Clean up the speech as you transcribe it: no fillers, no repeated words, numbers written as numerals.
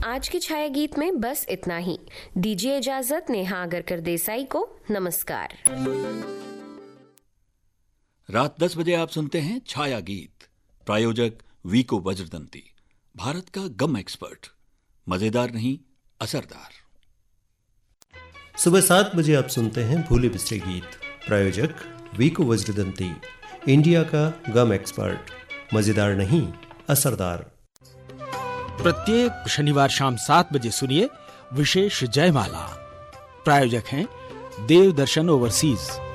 आज के छाया गीत में बस इतना ही। दीजिए इजाजत नेहा आगरकर देसाई को। नमस्कार। रात 10 बजे आप सुनते हैं छाया गीत। प्रायोजक वीको वज्रदंती, भारत का गम एक्सपर्ट। मजेदार नहीं, असरदार। सुबह 7 बजे आप सुनते हैं भूले बिसरे गीत। प्रायोजक वीको वज्रदंती, इंडिया का गम एक्सपर्ट। मजेदार नहीं, असरदार। प्रत्येक शनिवार शाम 7 बजे सुनिए विशेष जयमाला। प्रायोजक हैं देव दर्शन ओवरसीज।